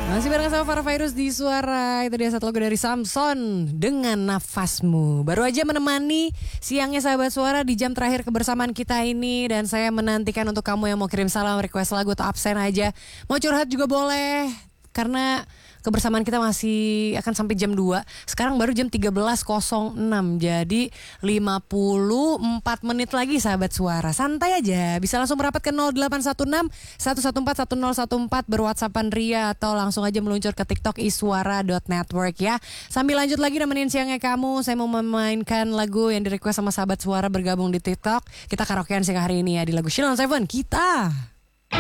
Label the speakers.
Speaker 1: Masih bareng sama Farah Virus di Suara. Itu dia satu lagu dari Samson dengan Nafasmu. Baru aja menemani siangnya sahabat Suara di jam terakhir kebersamaan kita ini. Dan saya menantikan untuk kamu yang mau kirim salam, request lagu atau absen aja. Mau curhat juga boleh. Karena kebersamaan kita masih akan sampai jam 2. Sekarang baru jam 13.06. Jadi 54 menit lagi sahabat Suara. Santai aja. Bisa langsung merapat ke 0816 114 1014 berwhatsappan Ria. Atau langsung aja meluncur ke TikTok iswara.network ya. Sambil lanjut lagi nemenin siangnya kamu. Saya mau memainkan lagu yang di request sama sahabat Suara bergabung di TikTok. Kita karaokean siang hari ini ya di lagu Sheila on Seven. Kita